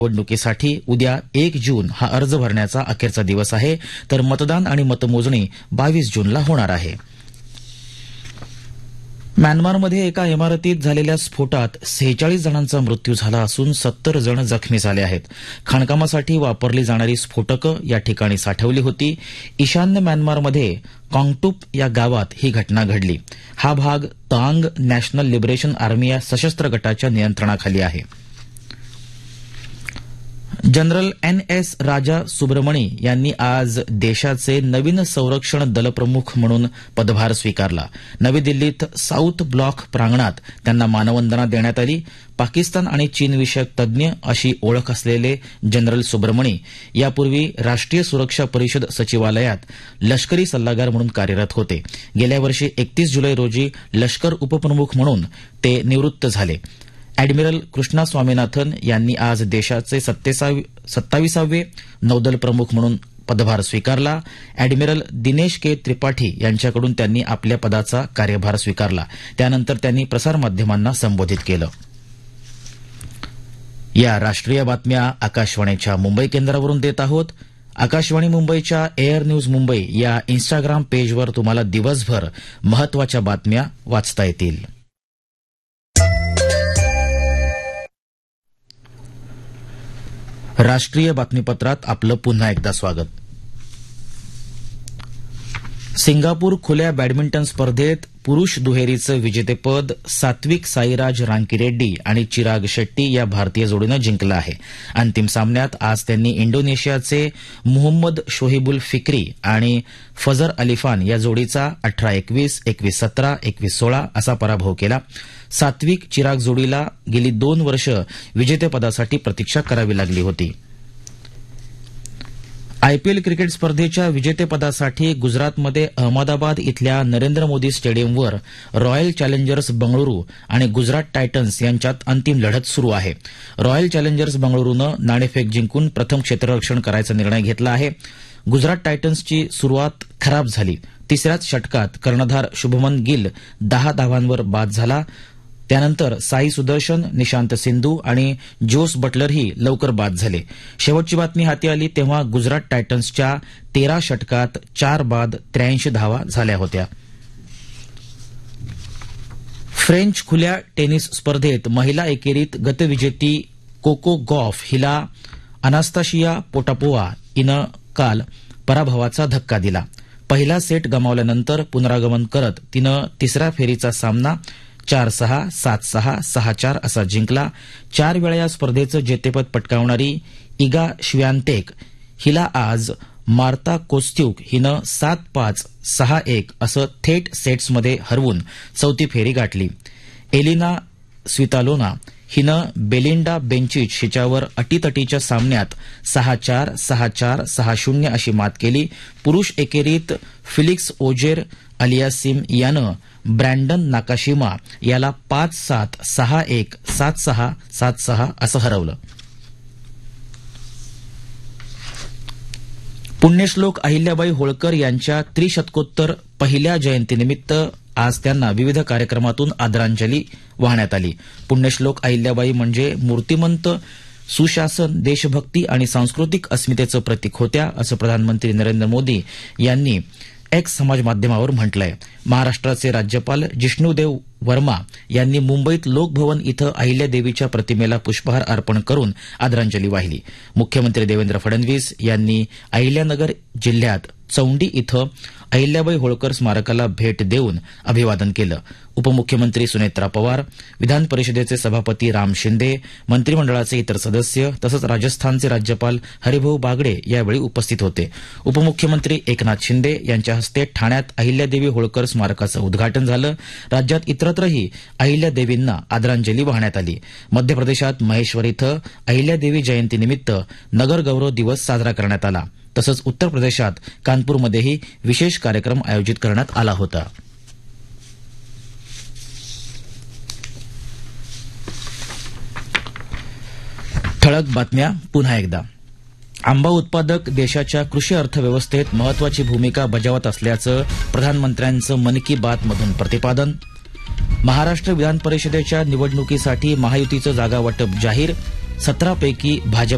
निवडणुकीसाठी उद्या 1 जून हा अर्ज भरण्याचा अखेरचा दिवस आहे, तर मतदान आणि मतमोजणी 22 जूनला होणार आहे. म्यानमारमध्ये एका इमारतीत झालेल्या स्फोटात 46 जणांचा मृत्यू झाला असून 70 जण जखमी झाले आहेत. खाणकामासाठी वापरली जाणारी स्फोटकं या ठिकाणी साठवली होती. ईशान्य म्यानमारमध्ये काँगटूप या गावात ही घटना घडली. हा भाग तांग नॅशनल लिबरेशन आर्मी या सशस्त्र गटाच्या नियंत्रणाखाली आहे. General NS. राजा सुब्रमणी यांनी आज देशाचे नवीन संरक्षण दलप्रमुख म्हणून पदभार स्वीकारला. नवी दिल्लीत साऊथ ब्लॉक प्रांगणात त्यांना मानवंदना देण्यात आली. पाकिस्तान आणि चीनविषयक तज्ञ अशी ओळख असलेले जनरल सुब्रमणी यापूर्वी राष्ट्रीय सुरक्षा परिषद सचिवालयात लष्करी सल्लागार म्हणून कार्यरत होते. गेल्या वर्षी 31 जुलै रोजी लष्कर उपप्रमुख म्हणून ते निवृत्त झाले. अॅडमिरल कृष्णा स्वामीनाथन यांनी आज देशाचे 27वे नौदल प्रमुख म्हणून पदभार स्वीकारला. अॅडमिरल दिनेश के त्रिपाठी यांच्याकडून त्यांनी आपल्या पदाचा कार्यभार स्वीकारला. त्यानंतर त्यांनी प्रसारमाध्यमांना संबोधित केलं. या राष्ट्रीय बातम्या आकाशवाणीच्या मुंबई केंद्रावरून देत आहोत. आकाशवाणी मुंबईच्या एअर न्यूज मुंबई या इन्स्टाग्राम पेजवर तुम्हाला दिवसभर महत्वाच्या बातम्या वाचता येतील. राष्ट्रीय बातमीपत्रात आपलं पुन्हा एकदा स्वागत. सिंगापूर खुल्या बॅडमिंटन स्पर्धेत पुरुष दुहेरीचं विजेतेपद सात्विक साईराज रांकीरेड्डी आणि चिराग शेट्टी या भारतीय जोडीनं जिंकलं आहे. अंतिम सामन्यात आज त्यांनी इंडोनेशियाचे मुहम्मद शोहिबुल फिक्री आणि फजर अलिफान या जोडीचा 18-21, 21-17, 21-16 असा पराभव केला. सात्विक चिराग जोडीला गेली 2 वर्ष विजेतेपदासाठी प्रतीक्षा करावी लागली होती. आयपीएल क्रिकेट स्पर्धेच्या विजेतेपदासाठी गुजरातमध्ये अहमदाबाद इथल्या नरेंद्र मोदी स्टेडियमवर रॉयल चॅलेंजर्स बंगळुरू आणि गुजरात टायटन्स यांच्यात अंतिम लढत सुरू आहे. रॉयल चॅलेंजर्स बंगळुरूनं नाणेफेक जिंकून प्रथम क्षेत्ररक्षण करायचा निर्णय घेतला आहे. गुजरात टायटन्सची सुरुवात खराब झाली. तिसऱ्याच षटकात कर्णधार शुभमन गिल 10 धावांवर बाद झाला. त्यानंतर साई सुदर्शन, निशांत सिंधू आणि जोस बटलरही लवकर बाद झाले. शेवटची बातमी हाती आली तेव्हा गुजरात टायटन्सच्या 13 षटकात 4 बाद 83 धावा झाल्या होत्या. फ्रेंच खुल्या टेनिस स्पर्धेत महिला एकेरीत गतविजेती कोको गॉफ हिला अनास्ताशिया पोटापोवा हिनं काल पराभवाचा धक्का दिला. पहिला सेट गमावल्यानंतर पुनरागमन करत तिनं तिसऱ्या फेरीचा सामना 4-6, 7-6, 6-4 असा जिंकला. 4 वेळा या स्पर्धेचं जेतेपद पटकावणारी इगा श्वियातेक हिला आज मार्ता कोस्त्युक हिनं 7-5, 6-1 असं थेट सेट्समध्ये हरवून चौथी फेरी गाठली. एलिना स्वितालोना हिनं बेलिंडा बेंचिच हिच्यावर अटीतटीच्या सामन्यात 6-4, 6-4, 6-0 अशी मात केली. पुरुष एकेरीत फिलिक्स ओजेर अलियासिम यानं ब्रँडन नाकाशिमा याला 5-7, 6-1, 7-6, 7-6 असं हरवलं. पुण्यश्लोक अहिल्याबाई होळकर यांच्या त्रिशतकोत्तर पहिल्या जयंतीनिमित्त आज त्यांना विविध कार्यक्रमातून आदरांजली वाहण्यात आली. पुण्यश्लोक अहिल्याबाई म्हणजे मूर्तिमंत सुशासन, देशभक्ती आणि सांस्कृतिक अस्मितेचं प्रतीक होत्या, असं प्रधानमंत्री नरेंद्र मोदी यांनी एक्स समाज माध्यमावर म्हटलंय. महाराष्ट्राचे राज्यपाल जिष्णुदेव वर्मा यांनी मुंबईत लोकभवन इथं अहिल्यादेवीच्या प्रतिमेला पुष्पहार अर्पण करून आदरांजली वाहिली. मुख्यमंत्री देवेंद्र फडणवीस यांनी अहिल्यानगर जिल्ह्यात चौंडी इथं अहिल्याबाई होळकर स्मारकाला भेट देऊन अभिवादन केलं. उपमुख्यमंत्री सुनेत्रा पवार, विधान परिषदेचे सभापती राम शिंदे, मंत्रिमंडळाचे इतर सदस्य तसंच राजस्थानचे राज्यपाल हरिभाऊ बागडे यावेळी उपस्थित होते. उपमुख्यमंत्री एकनाथ शिंदे यांच्या हस्ते ठाण्यात अहिल्यादेवी होळकर स्मारकाचं उद्घाटन झालं. राज्यात इतरत्रही अहिल्यादेवींना आदरांजली वाहण्यात आली. मध्य प्रदेशात महेश्वर इथं अहिल्यादेवी जयंतीनिमित्त नगर गौरव दिवस साजरा करण्यात आला. तसंच उत्तर प्रदेशात कानपूरमध्येही विशेष कार्यक्रम आयोजित करण्यात आला होता. ठळक बातम्या पुन्हा एकदा. आंबा उत्पादक देशाच्या कृषी अर्थव्यवस्थेत महत्वाची भूमिका बजावत असल्याचं प्रधानमंत्र्यांचं मन की बात मधून प्रतिपादन. महाराष्ट्र विधान परिषदेच्या निवडणुकीसाठी महायुतीचं जागावाटप जाहीर. 17 पैकी भाजप